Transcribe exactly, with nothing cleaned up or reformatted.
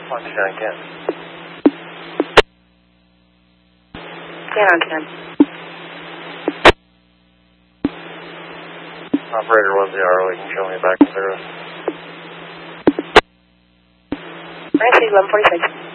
Foxtrot again. ten on ten. Operator one zero, you can show me back to service. nine six eleven forty-six.